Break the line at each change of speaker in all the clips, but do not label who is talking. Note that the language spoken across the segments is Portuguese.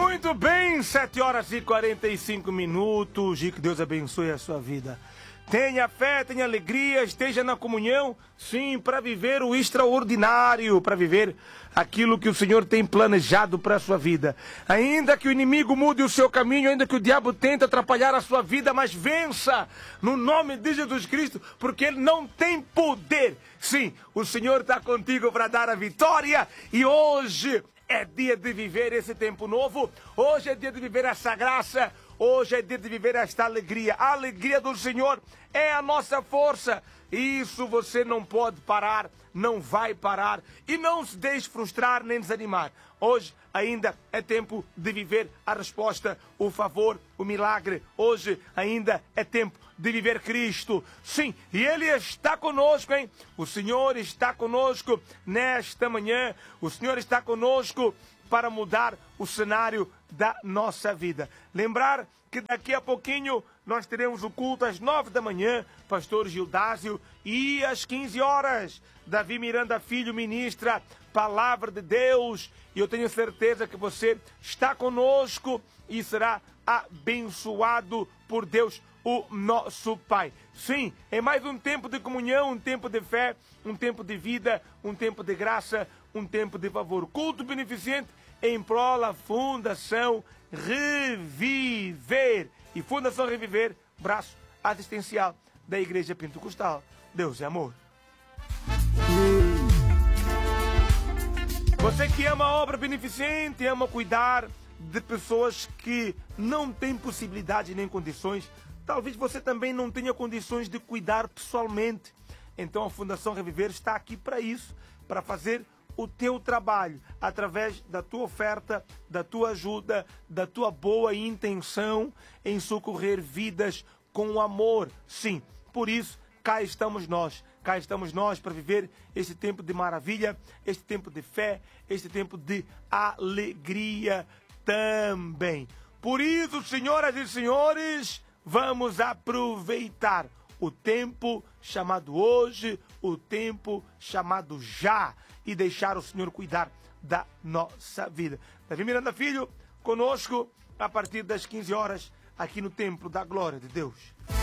Muito bem, 7 horas e 45 minutos. E que Deus abençoe a sua vida. Tenha fé, tenha alegria, esteja na comunhão, sim, para viver o extraordinário, para viver aquilo que o Senhor tem planejado para a sua vida. Ainda que o inimigo mude o seu caminho, ainda que o diabo tente atrapalhar a sua vida, mas vença no nome de Jesus Cristo, porque ele não tem poder. Sim, o Senhor está contigo para dar a vitória e hoje é dia de viver esse tempo novo, hoje é dia de viver essa graça, hoje é dia de viver esta alegria. A alegria do Senhor é a nossa força. Isso você não pode parar, não vai parar. E não se deixe frustrar nem desanimar. Hoje ainda é tempo de viver a resposta, o favor, o milagre. Hoje ainda é tempo de viver Cristo. Sim, e Ele está conosco, hein? O Senhor está conosco nesta manhã. O Senhor está conosco para mudar o cenário da nossa vida. Lembrar que daqui a pouquinho nós teremos o culto às 9 da manhã, pastor Gildásio, e às 15 horas, Davi Miranda Filho ministra Palavra de Deus, e eu tenho certeza que você está conosco e será abençoado por Deus, o nosso Pai. Sim, é mais um tempo de comunhão, um tempo de fé, um tempo de vida, um tempo de graça, um tempo de favor. Culto beneficente em prol da Fundação Reviver. E Fundação Reviver, braço assistencial da Igreja Pentecostal. Deus é amor. Você que ama a obra beneficente, ama cuidar de pessoas que não têm possibilidade nem condições, talvez você também não tenha condições de cuidar pessoalmente. Então a Fundação Reviver está aqui para isso, para fazer o teu trabalho, através da tua oferta, da tua ajuda, da tua boa intenção em socorrer vidas com amor. Sim, por isso, cá estamos nós para viver esse tempo de maravilha, esse tempo de fé, esse tempo de alegria também. Por isso, senhoras e senhores, vamos aproveitar o tempo chamado hoje, o tempo chamado já, e deixar o Senhor cuidar da nossa vida. Davi Miranda Filho, conosco, a partir das 15 horas, aqui no Templo da Glória de Deus.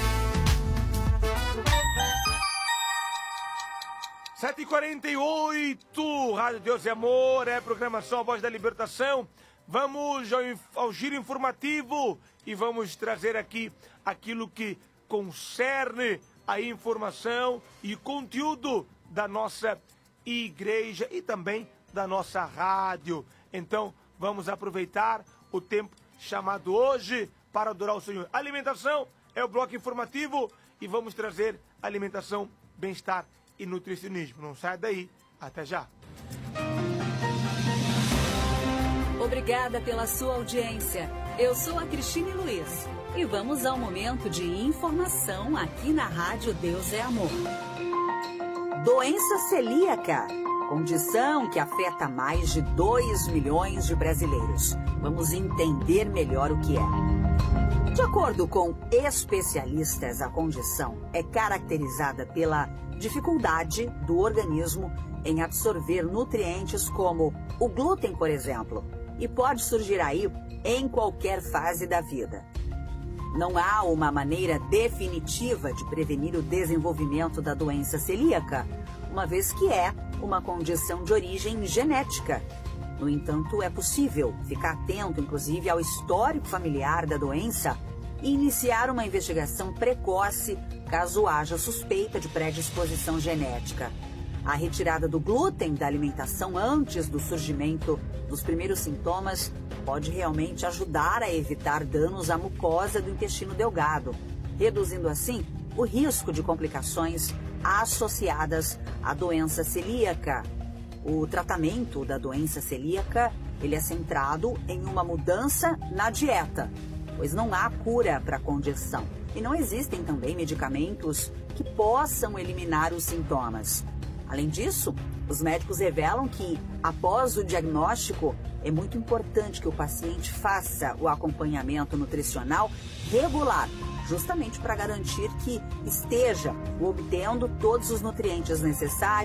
7h48, Rádio Deus é Amor, é programação A Voz da Libertação. Vamos ao giro informativo e vamos trazer aqui aquilo que concerne a informação e conteúdo da nossa igreja e também da nossa rádio. Então, vamos aproveitar o tempo chamado hoje para adorar o Senhor. Alimentação é o bloco informativo e vamos trazer alimentação, bem-estar e nutricionismo. Não sai daí. Até já.
Obrigada pela sua audiência. Eu sou a Cristine Luiz e vamos ao momento de informação aqui na Rádio Deus é Amor. Doença celíaca, condição que afeta mais de 2 milhões de brasileiros. Vamos entender melhor o que é. De acordo com especialistas, a condição é caracterizada pela dificuldade do organismo em absorver nutrientes como o glúten, por exemplo, e pode surgir aí em qualquer fase da vida. Não há uma maneira definitiva de prevenir o desenvolvimento da doença celíaca, uma vez que é uma condição de origem genética. No entanto, é possível ficar atento, inclusive, ao histórico familiar da doença e iniciar uma investigação precoce caso haja suspeita de predisposição genética. A retirada do glúten da alimentação antes do surgimento dos primeiros sintomas pode realmente ajudar a evitar danos à mucosa do intestino delgado, reduzindo assim o risco de complicações associadas à doença celíaca. O tratamento da doença celíaca, ele é centrado em uma mudança na dieta, pois não há cura para a condição e não existem também medicamentos que possam eliminar os sintomas. Além disso, os médicos revelam que, após o diagnóstico, é muito importante que o paciente faça o acompanhamento nutricional regular, justamente para garantir que esteja obtendo todos os nutrientes necessários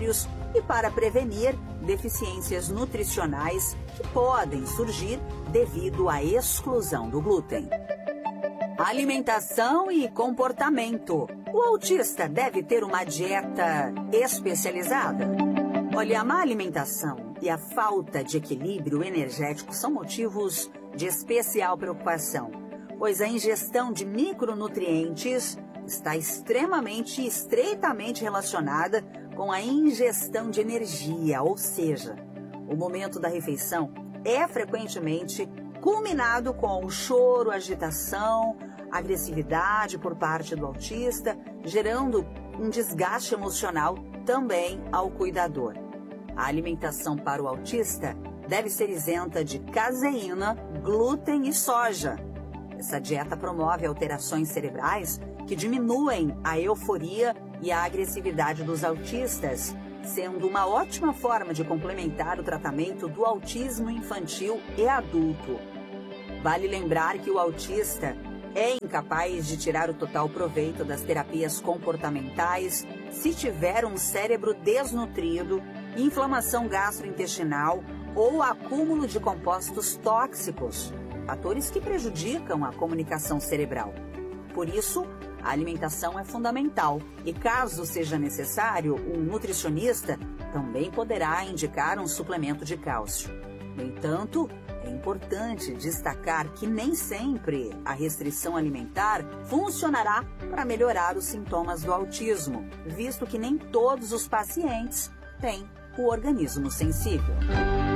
e para prevenir deficiências nutricionais que podem surgir devido à exclusão do glúten. Alimentação e comportamento. O autista deve ter uma dieta especializada? Olha, a má alimentação e a falta de equilíbrio energético são motivos de especial preocupação, pois a ingestão de micronutrientes está extremamente e estreitamente relacionada com a ingestão de energia, ou seja, o momento da refeição é frequentemente culminado com o choro, agitação, agressividade por parte do autista, gerando um desgaste emocional também ao cuidador. A alimentação para o autista deve ser isenta de caseína, glúten e soja. Essa dieta promove alterações cerebrais que diminuem a euforia e a agressividade dos autistas, sendo uma ótima forma de complementar o tratamento do autismo infantil e adulto. Vale lembrar que o autista é incapaz de tirar o total proveito das terapias comportamentais se tiver um cérebro desnutrido, inflamação gastrointestinal ou acúmulo de compostos tóxicos, fatores que prejudicam a comunicação cerebral. Por isso, a alimentação é fundamental e, caso seja necessário, um nutricionista também poderá indicar um suplemento de cálcio. No entanto, é importante destacar que nem sempre a restrição alimentar funcionará para melhorar os sintomas do autismo, visto que nem todos os pacientes têm o organismo sensível.